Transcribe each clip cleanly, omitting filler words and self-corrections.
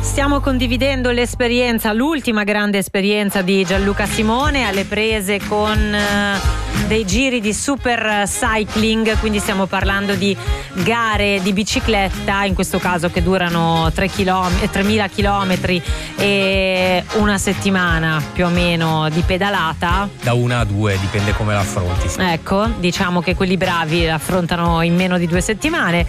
Stiamo condividendo l'esperienza, l'ultima grande esperienza di Gianluca Simone, alle prese con dei giri di super cycling, quindi stiamo parlando di gare di bicicletta, in questo caso che durano 3.000 chilometri e una settimana più o meno di pedalata. Da 1 a 2, dipende come la affronti. Sì. Ecco, diciamo che quelli bravi la affrontano in meno di 2 settimane.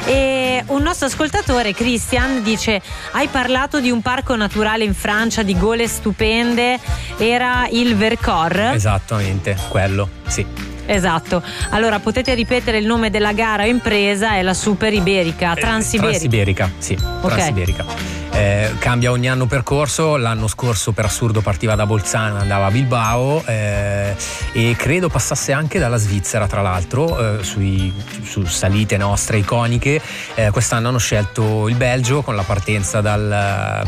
E un nostro ascoltatore, Christian, dice: hai parlato di un parco naturale in Francia di gole stupende, era il Vercors? Esattamente, quello, sì. Esatto. Allora potete ripetere il nome della gara o impresa? È la Super Iberica, Transiberica. Transiberica, sì, okay. Transiberica. Cambia ogni anno percorso. L'anno scorso per assurdo partiva da Bolzano, andava a Bilbao e credo passasse anche dalla Svizzera, tra l'altro, su salite nostre iconiche. Quest'anno hanno scelto il Belgio con la partenza dal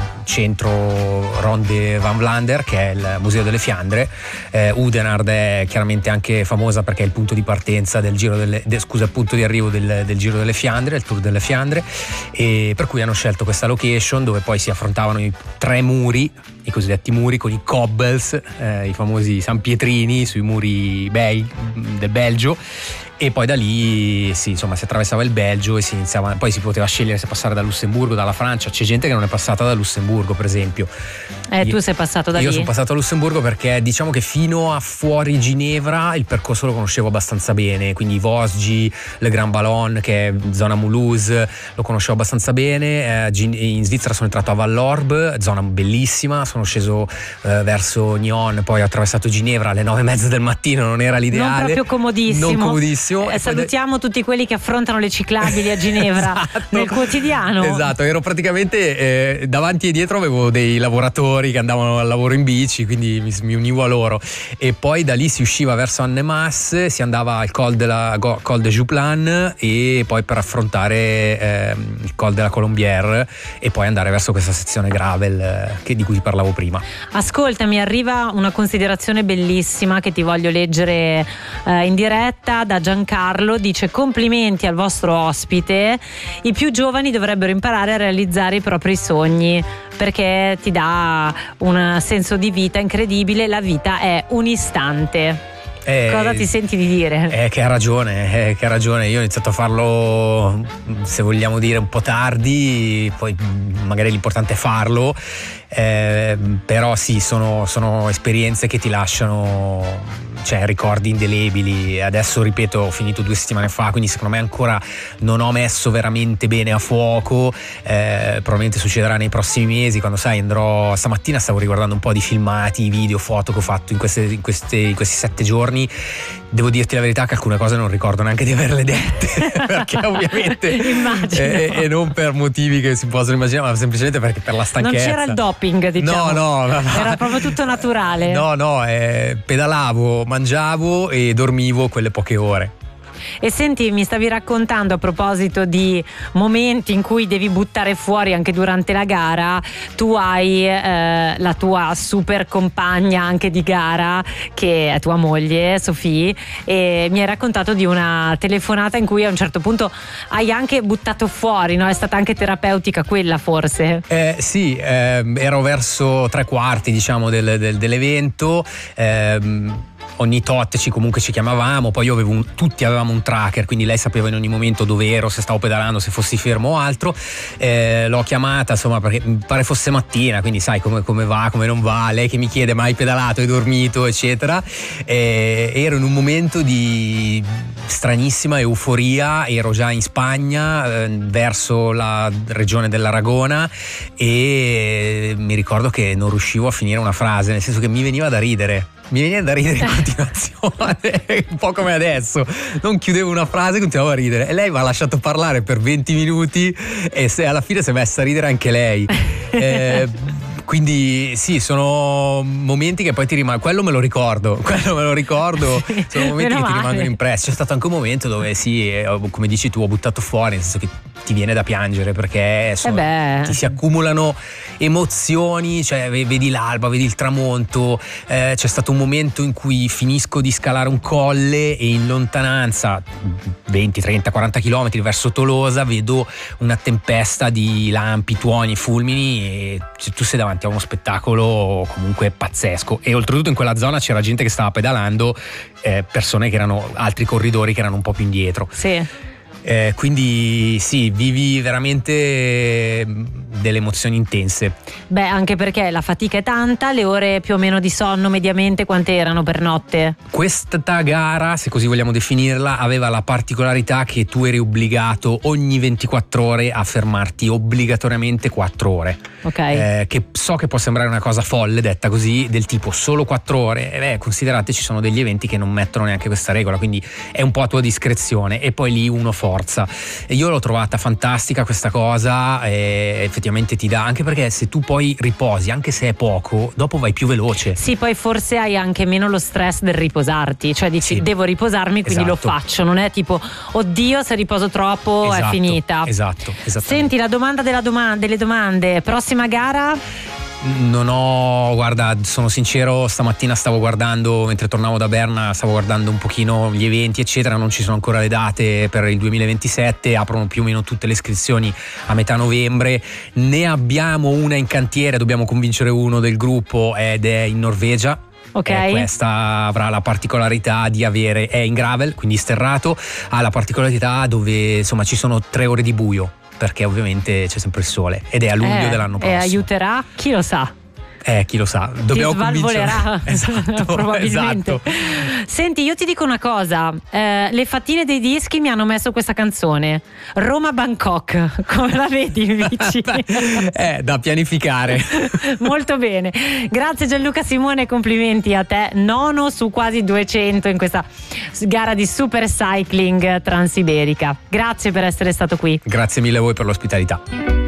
centro Ronde van Vlaanderen, che è il Museo delle Fiandre. Oudenaarde è chiaramente anche famosa perché è il punto di partenza del Giro punto di arrivo del Giro delle Fiandre, il Tour delle Fiandre, e per cui hanno scelto questa location dove poi si affrontavano i 3 muri, i cosiddetti muri con i cobbles, i famosi sanpietrini sui muri del Belgio. E poi da lì si attraversava il Belgio e poi si poteva scegliere se passare da Lussemburgo, dalla Francia. C'è gente che non è passata da Lussemburgo, per esempio. Tu sei passato da lì? Io sono passato a Lussemburgo perché diciamo che fino a fuori Ginevra il percorso lo conoscevo abbastanza bene, quindi Vosgi, Le Grand Ballon, che è zona Mulhouse, lo conoscevo abbastanza bene. In Svizzera sono entrato a Vallorbe, zona bellissima, sono sceso verso Nyon, poi ho attraversato Ginevra alle 9:30 del mattino, non era l'ideale. Non proprio comodissimo. Salutiamo tutti quelli che affrontano le ciclabili a Ginevra. Esatto. Nel quotidiano. Esatto, ero praticamente davanti e dietro avevo dei lavoratori che andavano al lavoro in bici, quindi mi univo a loro, e poi da lì si usciva verso Annemasse, si andava al Col de Jouplan e poi per affrontare il Col de la Colombière e poi andare verso questa sezione gravel di cui ti parlavo prima. Ascolta, mi arriva una considerazione bellissima che ti voglio leggere in diretta da Giancarlo. Dice: complimenti al vostro ospite, i più giovani dovrebbero imparare a realizzare i propri sogni perché ti dà un senso di vita incredibile. La vita è un istante. Cosa ti senti di dire? Che ha ragione. Io ho iniziato a farlo, se vogliamo dire, un po' tardi, poi magari l'importante è farlo, però sì, sono esperienze che ti lasciano ricordi indelebili. Adesso, ripeto, ho finito 2 settimane fa, quindi secondo me ancora non ho messo veramente bene a fuoco. Probabilmente succederà nei prossimi mesi, quando andrò. Stamattina stavo riguardando un po' di filmati, video, foto che ho fatto in questi 7 giorni. Devo dirti la verità che alcune cose non ricordo neanche di averle dette perché ovviamente e non per motivi che si possono immaginare, ma semplicemente perché per la stanchezza. Non c'era il doping, diciamo. No. Era proprio tutto naturale. No, pedalavo, mangiavo e dormivo quelle poche ore. E senti, mi stavi raccontando, a proposito di momenti in cui devi buttare fuori anche durante la gara, tu hai la tua super compagna anche di gara, che è tua moglie Sofì, e mi hai raccontato di una telefonata in cui a un certo punto hai anche buttato fuori, no? È stata anche terapeutica quella, forse? Sì, ero verso 3/4 diciamo dell'evento. Ogni tot ci chiamavamo, poi tutti avevamo un tracker, quindi lei sapeva in ogni momento dove ero, se stavo pedalando, se fossi fermo o altro. L'ho chiamata, insomma, perché mi pare fosse mattina, quindi sai come va, come non va. Lei che mi chiede: ma hai pedalato, hai dormito, eccetera. Ero in un momento di stranissima euforia, ero già in Spagna, verso la regione dell'Aragona, e mi ricordo che non riuscivo a finire una frase, nel senso che mi veniva da ridere in continuazione, un po' come adesso. Non chiudevo una frase, continuavo a ridere, e lei mi ha lasciato parlare per 20 minuti e alla fine si è messa a ridere anche lei. Quindi sì, sono momenti che poi ti rimangono. Quello me lo ricordo. Sono momenti che ti rimangono impressi. C'è stato anche un momento dove sì, come dici tu, ho buttato fuori, nel senso che ti viene da piangere, perché ti si accumulano emozioni, cioè vedi l'alba, vedi il tramonto. C'è stato un momento in cui finisco di scalare un colle e in lontananza 20, 30, 40 km verso Tolosa vedo una tempesta di lampi, tuoni, fulmini, e tu sei davanti a uno spettacolo comunque pazzesco. E oltretutto in quella zona c'era gente che stava pedalando, persone che erano altri corridori che erano un po' più indietro. Sì. Quindi sì, vivi veramente delle emozioni intense. Beh, anche perché la fatica è tanta, le ore più o meno di sonno mediamente quante erano per notte? Questa gara, se così vogliamo definirla, aveva la particolarità che tu eri obbligato ogni 24 ore a fermarti obbligatoriamente 4 ore. Ok. Che so che può sembrare una cosa folle detta così, del tipo solo 4 ore. Considerate, ci sono degli eventi che non mettono neanche questa regola, quindi è un po' a tua discrezione, e poi lì uno forza. E io l'ho trovata fantastica questa cosa, effettivamente ti dà, anche perché se tu poi riposi, anche se è poco, dopo vai più veloce. Sì, poi forse hai anche meno lo stress del riposarti, cioè dici sì, devo riposarmi, quindi lo faccio, non è tipo oddio se riposo troppo è finita. Esatto. Senti, la domanda delle domande, prossima gara? Guarda, sono sincero, stamattina stavo guardando, mentre tornavo da Berna, stavo guardando un pochino gli eventi eccetera, non ci sono ancora le date per il 2027, aprono più o meno tutte le iscrizioni a metà novembre, ne abbiamo una in cantiere, dobbiamo convincere uno del gruppo ed è in Norvegia. Okay. Questa avrà la particolarità di è in gravel, quindi sterrato, ha la particolarità dove insomma ci sono 3 ore di buio, perché ovviamente c'è sempre il sole, ed è a luglio dell'anno prossimo. E aiuterà? Chi lo sa? Chi lo sa, dobbiamo svalvolerà. Esatto, probabilmente. Esatto. Senti, io ti dico una cosa, le fattine dei dischi mi hanno messo questa canzone, Roma-Bangkok, come la vedi in bici? Da pianificare. Molto bene, grazie Gianluca Simone, complimenti a te, 9 su quasi 200 in questa gara di super cycling transiberica. Grazie per essere stato qui. Grazie mille a voi per l'ospitalità.